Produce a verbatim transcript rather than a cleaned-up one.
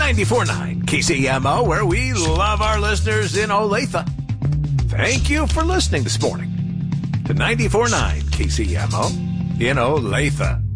ninety-four point nine K C M O, where we love our listeners in Olathe. Thank you for listening this morning to ninety-four point nine K C M O in Olathe.